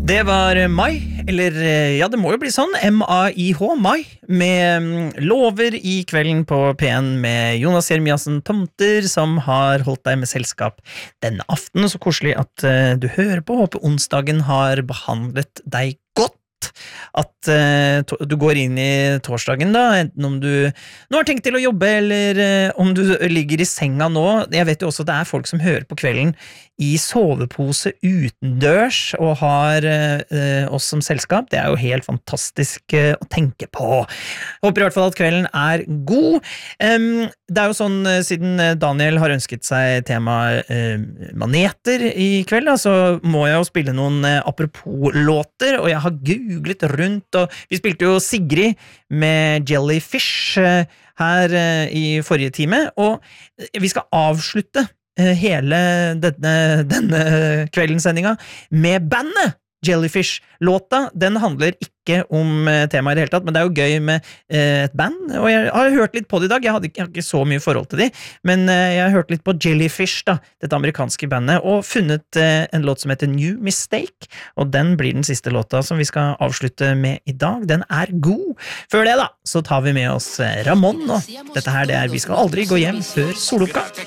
Det var Mai, eller ja, det må jo bli sånn, M-A-I-H, Mai, med Lover i kvelden på P1 med Jonas Jeremiassen Tomter, som har holdt deg med selskap denne aften. Så koselig at du hører på, håper onsdagen har behandlet deg godt. At du går inn i torsdagen da, enten om du nå har tenkt til å jobbe, eller om du ligger i senga nå. Jeg vet jo også at det er folk som hører på kvelden i sovepose utendørs og har oss som selskap. Det er jo helt fantastisk å tenke på. Håper i hvert fall at kvelden er god. Det er jo sånn, siden Daniel har ønsket seg tema maneter i kveld, så må jeg jo spille noen apropos-låter, og jeg har googlet rundt, og vi spilte jo Sigrid med Jellyfish her i forrige time, og vi skal avslutte hele denne kveldens sendinga med bandet Jellyfish. Låta, den handler ikke om temaet i det hele tatt, men det er jo gøy med et band, og jeg har hørt litt på det i dag. Jeg har ikke så mye forhold til de, men jeg har hørt litt på Jellyfish da, dette amerikanske bandet, og funnet en låt som heter New Mistake, og den blir den siste låta som vi skal avslutte med i dag. Den er god. Før det da, så tar vi med oss Ramón, og dette her, det er Vi skal aldri gå hjem før soloppgang.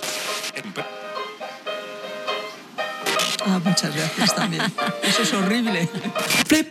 Muchas gracias también. Eso es horrible. Flip